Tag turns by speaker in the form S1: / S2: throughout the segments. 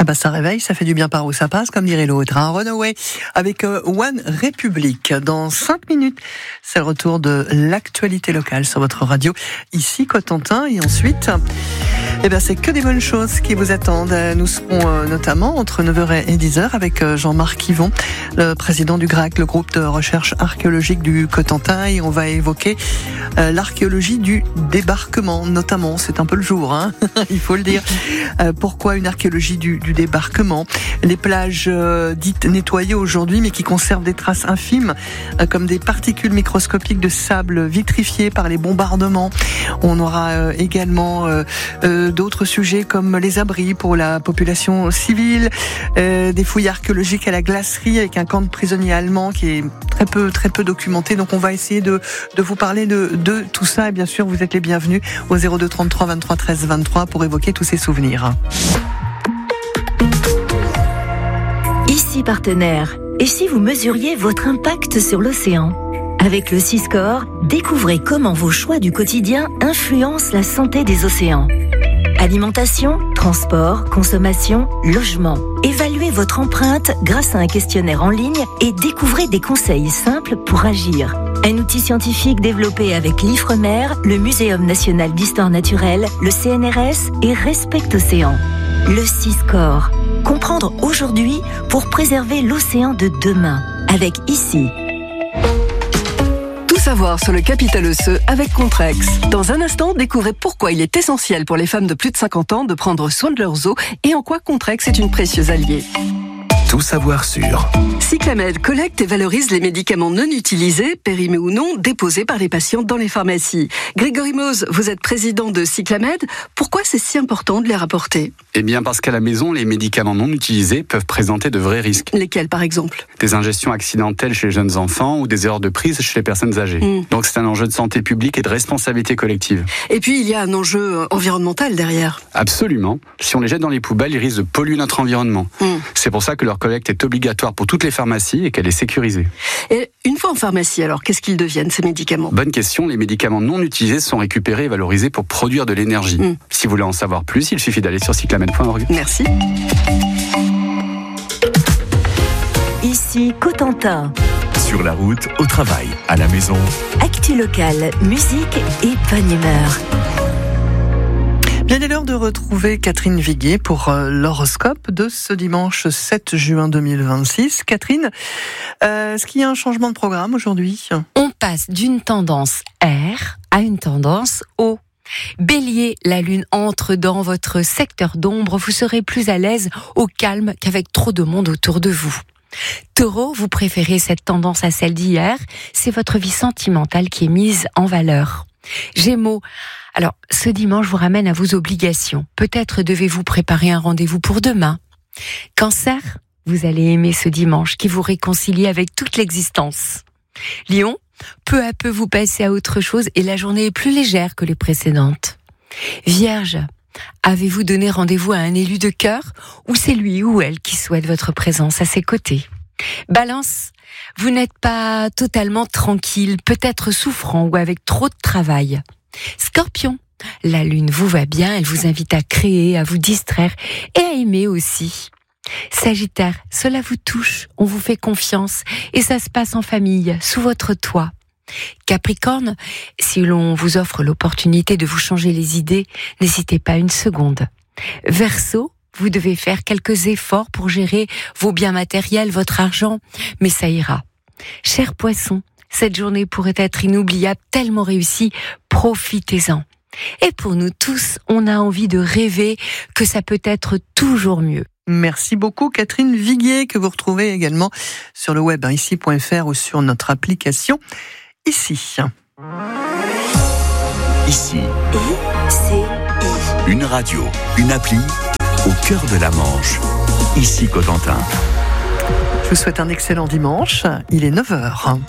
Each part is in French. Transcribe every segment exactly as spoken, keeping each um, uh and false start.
S1: bah ça réveille, ça fait du bien par où ça passe, comme dirait l'autre. Hein. Runaway avec euh, One Republic. Dans cinq minutes, c'est le retour de l'actualité locale sur votre radio, ici Cotentin. Et ensuite, eh ben, c'est que des bonnes choses qui vous attendent. Nous serons euh, notamment entre neuf heures et dix heures avec euh, Jean-Marc Yvon, le président du G R A C, le groupe de recherche archéologique du Cotentin. Et on va évoquer euh, l'archéologie du débarquement, notamment. C'est un peu le jour, hein il faut le dire. Euh, pourquoi une archéologie du, du débarquement ? Les plages euh, dites nettoyées aujourd'hui, mais qui conservent des traces infimes, euh, comme des particules microscopiques de sable vitrifiées par les bombardements. On aura euh, également euh, euh, d'autres sujets comme les abris pour la population civile, euh, des fouilles archéologiques à la glacerie avec un camp de prisonniers allemands qui est très peu, très peu documenté. Donc on va essayer de, de vous parler de, de tout ça. Et bien sûr, vous êtes les bienvenus au zéro deux trente-trois vingt-trois treize vingt-trois pour évoquer tous ces souvenirs.
S2: Ici partenaire. Et si vous mesuriez votre impact sur l'océan ? Avec le Siscore, découvrez comment vos choix du quotidien influencent la santé des océans. Alimentation, transport, consommation, logement. Évaluez votre empreinte grâce à un questionnaire en ligne et découvrez des conseils simples pour agir. Un outil scientifique développé avec l'Ifremer, le Muséum national d'histoire naturelle, le C N R S et Respect Océan. Le Siscore. Comprendre aujourd'hui pour préserver l'océan de demain. Avec ici.
S3: Tout savoir sur le capital osseux avec Contrex. Dans un instant, découvrez pourquoi il est essentiel pour les femmes de plus de cinquante ans de prendre soin de leurs os et en quoi Contrex est une précieuse alliée.
S4: Tout savoir sur
S3: Cyclamed collecte et valorise les médicaments non utilisés, périmés ou non, déposés par les patients dans les pharmacies. Grégory Mose, vous êtes président de Cyclamed. Pourquoi c'est si important de les rapporter ?
S5: Eh bien parce qu'à la maison, les médicaments non utilisés peuvent présenter de vrais risques.
S3: Lesquels par exemple ?
S5: Des ingestions accidentelles chez les jeunes enfants ou des erreurs de prise chez les personnes âgées. Mmh. Donc c'est un enjeu de santé publique et de responsabilité collective.
S3: Et puis il y a un enjeu environnemental derrière.
S5: Absolument. Si on les jette dans les poubelles, ils risquent de polluer notre environnement. Mmh. C'est pour ça que leur collecte est obligatoire pour toutes les pharmacies et qu'elle est sécurisée.
S3: Et une fois en pharmacie, alors qu'est-ce qu'ils deviennent ces médicaments ?
S5: Bonne question, les médicaments non utilisés sont récupérés et valorisés pour produire de l'énergie. Mmh. Si vous voulez en savoir plus, il suffit d'aller sur cyclamed point org.
S3: Merci.
S2: Ici Cotentin.
S4: Sur la route, au travail, à la maison.
S2: Actu locale, musique et bonne humeur.
S1: Bien, il est l'heure de retrouver Catherine Viguier pour euh, l'horoscope de ce dimanche sept juin deux mille vingt-six. Catherine, euh, est-ce qu'il y a un changement de programme aujourd'hui ?
S6: On passe d'une tendance R à une tendance O. Bélier, la lune entre dans votre secteur d'ombre, vous serez plus à l'aise au calme qu'avec trop de monde autour de vous. Taureau, vous préférez cette tendance à celle d'hier, c'est votre vie sentimentale qui est mise en valeur. Gémeaux, alors ce dimanche vous ramène à vos obligations. Peut-être devez-vous préparer un rendez-vous pour demain. Cancer, vous allez aimer ce dimanche qui vous réconcilie avec toute l'existence. Lion, peu à peu vous passez à autre chose et la journée est plus légère que les précédentes. Vierge, avez-vous donné rendez-vous à un élu de cœur ou c'est lui ou elle qui souhaite votre présence à ses côtés ? Balance, vous n'êtes pas totalement tranquille, peut-être souffrant ou avec trop de travail. Scorpion, la lune vous va bien, elle vous invite à créer, à vous distraire et à aimer aussi. Sagittaire, cela vous touche, on vous fait confiance et ça se passe en famille, sous votre toit. Capricorne, si l'on vous offre l'opportunité de vous changer les idées, n'hésitez pas une seconde. Verseau, vous devez faire quelques efforts pour gérer vos biens matériels, votre argent, mais ça ira. Cher Poisson, cette journée pourrait être inoubliable, tellement réussie, profitez-en. Et pour nous tous, on a envie de rêver que ça peut être toujours mieux.
S1: Merci beaucoup Catherine Viguier, que vous retrouvez également sur le web ici point f r ou sur notre application Ici.
S4: Ici.
S2: I C I.
S4: Une radio, une appli au cœur de la Manche. Ici Cotentin.
S1: Je vous souhaite un excellent dimanche. Il est neuf heures.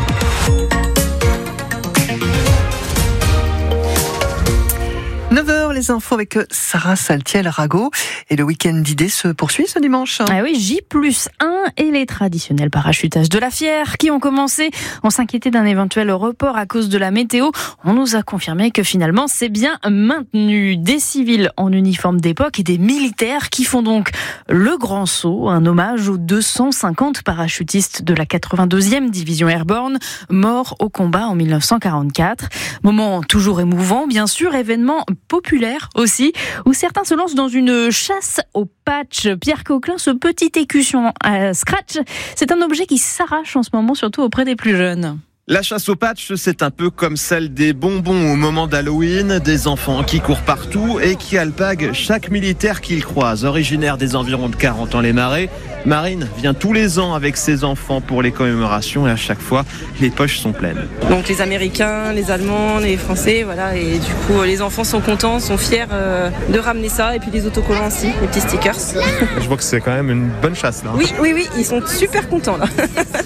S1: neuf heures, les infos avec Sarah Saltiel-Rago. Et le week-end d'idées se poursuit ce dimanche.
S7: Ah oui, J plus un et les traditionnels parachutages de la Fière qui ont commencé. On s'inquiétait d'un éventuel report à cause de la météo. On nous a confirmé que finalement c'est bien maintenu. Des civils en uniforme d'époque et des militaires qui font donc le grand saut, un hommage aux deux cent cinquante parachutistes de la quatre-vingt-deuxième division airborne morts au combat en mille neuf cent quarante-quatre. Moment toujours émouvant, bien sûr, événement populaire aussi, où certains se lancent dans une chasse au patch. Pierre Coquelin, ce petit écusson à scratch, c'est un objet qui s'arrache en ce moment, surtout auprès des plus jeunes.
S8: La chasse au patch, c'est un peu comme celle des bonbons au moment d'Halloween, des enfants qui courent partout et qui alpaguent chaque militaire qu'ils croisent. Originaire des environs de Carentan-les-Marais, Marine vient tous les ans avec ses enfants pour les commémorations et à chaque fois, les poches sont pleines.
S9: Donc les Américains, les Allemands, les Français, voilà, et du coup les enfants sont contents, sont fiers euh, de ramener ça et puis les autocollants aussi, les petits stickers.
S8: Je vois que c'est quand même une bonne chasse là.
S9: Oui, oui, oui, ils sont super contents là.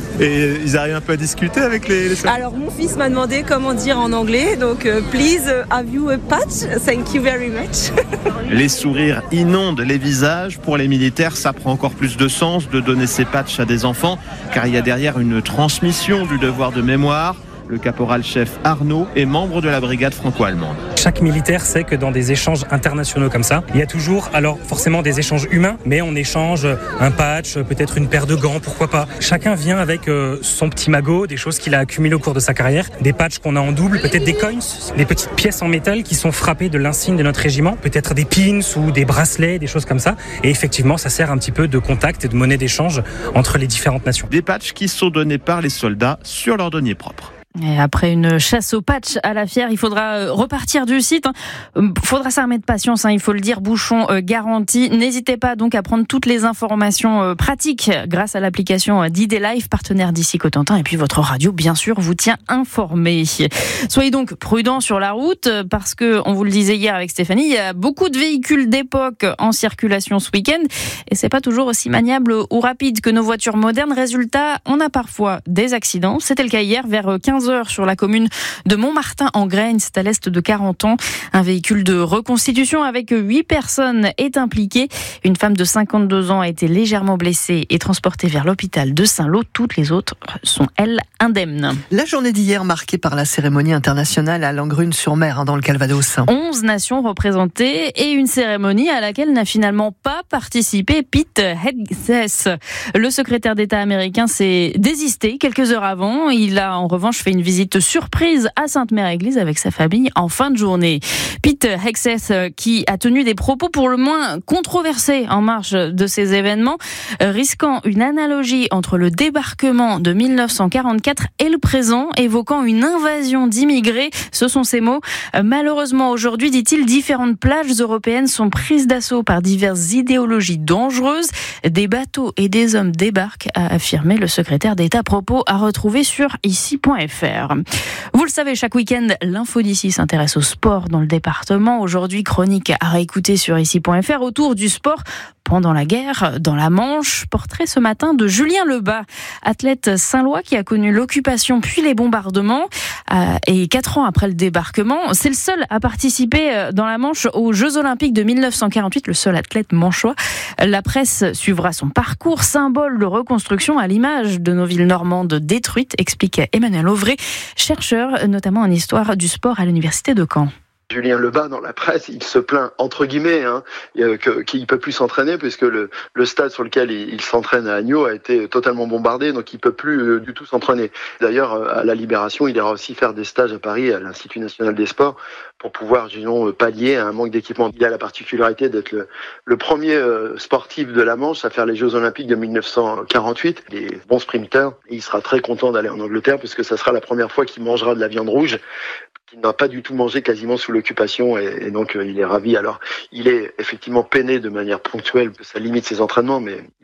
S8: Et ils arrivent un peu à discuter avec les... les...
S9: Alors mon fils m'a demandé comment dire en anglais, donc uh, please uh, have you a patch? Thank you very much.
S8: Les sourires inondent les visages. Pour les militaires, ça prend encore plus de sens de donner ces patchs à des enfants, car il y a derrière une transmission du devoir de mémoire. Le caporal-chef Arnaud est membre de la brigade franco-allemande.
S10: Chaque militaire sait que dans des échanges internationaux comme ça, il y a toujours, alors forcément des échanges humains, mais on échange un patch, peut-être une paire de gants, pourquoi pas. Chacun vient avec euh, son petit magot, des choses qu'il a accumulées au cours de sa carrière, des patchs qu'on a en double, peut-être des coins, des petites pièces en métal qui sont frappées de l'insigne de notre régiment, peut-être des pins ou des bracelets, des choses comme ça. Et effectivement, ça sert un petit peu de contact et de monnaie d'échange entre les différentes nations.
S8: Des patchs qui sont donnés par les soldats sur leur denier propre.
S7: Et après une chasse au patch à la Fière, il faudra repartir du site. Il faudra s'armer de patience, hein, il faut le dire, bouchon euh, garanti. N'hésitez pas donc à prendre toutes les informations euh, pratiques grâce à l'application d'I D Live, partenaire d'ici Cotentin. Et puis votre radio, bien sûr, vous tient informé. Soyez donc prudents sur la route parce que, on vous le disait hier avec Stéphanie, il y a beaucoup de véhicules d'époque en circulation ce week-end et c'est pas toujours aussi maniable ou rapide que nos voitures modernes. Résultat, on a parfois des accidents. C'était le cas hier vers quinze heures sur la commune de Montmartin en Graine, c'est à l'est de Carentan. Un véhicule de reconstitution avec huit personnes est impliqué. Une femme de cinquante-deux ans a été légèrement blessée et transportée vers l'hôpital de Saint-Lô. Toutes les autres sont, elles, indemnes.
S1: La journée d'hier marquée par la cérémonie internationale à Langrune-sur-Mer, hein, dans le Calvados.
S7: onze nations représentées et une cérémonie à laquelle n'a finalement pas participé Pete Hegseth. Le secrétaire d'État américain s'est désisté quelques heures avant. Il a en revanche fait une visite surprise à Sainte-Mère-Église avec sa famille en fin de journée. Pete Hegseth qui a tenu des propos pour le moins controversés en marge de ces événements, risquant une analogie entre le débarquement de mille neuf cent quarante-quatre et le présent, évoquant une invasion d'immigrés. Ce sont ses mots. Malheureusement aujourd'hui, dit-il, différentes plages européennes sont prises d'assaut par diverses idéologies dangereuses. Des bateaux et des hommes débarquent, a affirmé le secrétaire d'État. Propos à retrouver sur ici point f r. Vous le savez, chaque week-end, l'info d'ici s'intéresse au sport dans le département. Aujourd'hui, chronique à réécouter sur ici point f r autour du sport pendant la guerre, dans la Manche. Portrait ce matin de Julien Lebas, athlète saint-lois qui a connu l'occupation puis les bombardements. Euh, et quatre ans après le débarquement, c'est le seul à participer dans la Manche aux Jeux Olympiques de mille neuf cent quarante-huit, le seul athlète manchois. La presse suivra son parcours, symbole de reconstruction à l'image de nos villes normandes détruites, expliquait Emmanuel Auvray, chercheur notamment en histoire du sport à l'université de Caen.
S11: Julien Lebas, dans la presse, il se plaint, entre guillemets, hein, qu'il ne peut plus s'entraîner puisque le, le stade sur lequel il, il s'entraîne à Agneau a été totalement bombardé, donc il ne peut plus euh, du tout s'entraîner. D'ailleurs, à la Libération, il ira aussi faire des stages à Paris, à l'Institut national des sports, pour pouvoir, disons, pallier à un manque d'équipement. Il a la particularité d'être le, le premier euh, sportif de la Manche à faire les Jeux Olympiques de mille neuf cent quarante-huit. Il est bon sprinter et il sera très content d'aller en Angleterre puisque ça sera la première fois qu'il mangera de la viande rouge, qu'il n'a pas du tout mangé quasiment sous l'occupation, et, et donc euh, il est ravi. Alors, il est effectivement peiné de manière ponctuelle, ça limite ses entraînements, mais il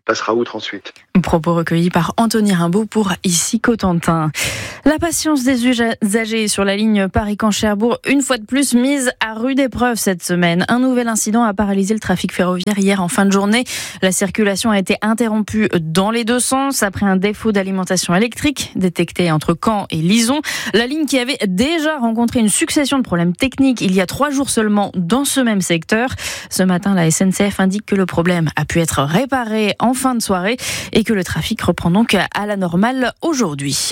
S11: passera outre ensuite.
S7: Propos recueillis par Anthony Rimbaud pour Ici Cotentin. La patience des usagers sur la ligne Paris-Caen-Cherbourg, une fois de plus mise à rude épreuve cette semaine. Un nouvel incident a paralysé le trafic ferroviaire hier en fin de journée. La circulation a été interrompue dans les deux sens après un défaut d'alimentation électrique détecté entre Caen et Lison. La ligne qui avait déjà rencontré une succession de problèmes techniques il y a trois jours seulement dans ce même secteur. Ce matin, la S N C F indique que le problème a pu être réparé en fin de soirée et que le trafic reprend donc à la normale aujourd'hui.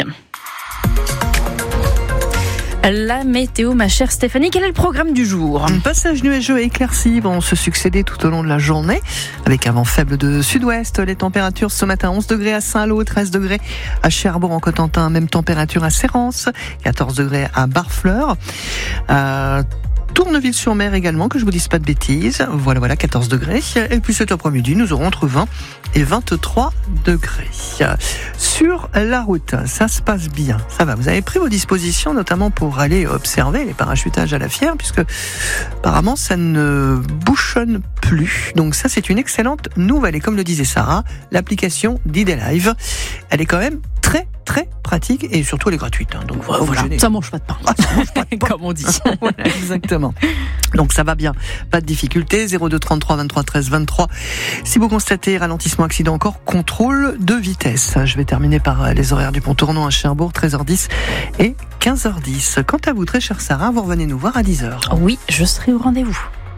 S7: La météo, ma chère Stéphanie, quel est le programme du jour ?
S1: Un passage nuageux et éclairci vont se succéder tout au long de la journée, avec un vent faible de sud-ouest. Les températures ce matin, onze degrés à Saint-Lô, treize degrés à Cherbourg en Cotentin, même température à Sérence, quatorze degrés à Barfleur. Euh, Tourneville-sur-Mer également, que je vous dise pas de bêtises. Voilà, voilà, quatorze degrés. Et puis cet après-midi, nous aurons entre vingt et vingt-trois degrés. Sur la route, ça se passe bien. Ça va, vous avez pris vos dispositions, notamment pour aller observer les parachutages à la Fière, puisque apparemment ça ne bouchonne plus. Donc ça, c'est une excellente nouvelle. Et comme le disait Sarah, l'application d'I D Live, elle est quand même très très pratique et surtout elle est gratuite. Hein. Donc voilà,
S7: voilà, ça mange pas de pain,
S1: ah, ça mange pas de pain.
S7: Comme on dit.
S1: Voilà, exactement. Donc ça va bien, pas de difficulté. zéro deux trente-trois vingt-trois treize vingt-trois. Si vous constatez ralentissement, accident encore, contrôle de vitesse. Je vais terminer par les horaires du pont tournant à Cherbourg, treize heures dix et quinze heures dix. Quant à vous, très chère Sarah, vous revenez nous voir à dix heures.
S7: Oui, je serai au rendez-vous.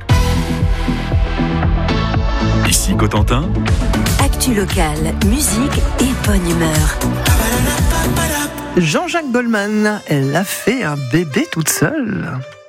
S4: Ici Cotentin.
S2: Actu locale, musique et bonne humeur.
S1: Jean-Jacques Goldman, elle a fait un bébé toute seule.